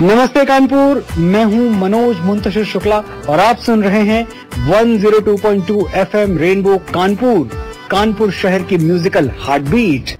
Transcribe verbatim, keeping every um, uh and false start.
नमस्ते कानपुर, मैं हूं मनोज मुंतशिर शुक्ला और आप सुन रहे हैं एक सौ दो पॉइंट दो एफएम रेनबो कानपुर, कानपुर शहर की म्यूजिकल हार्ट बीट।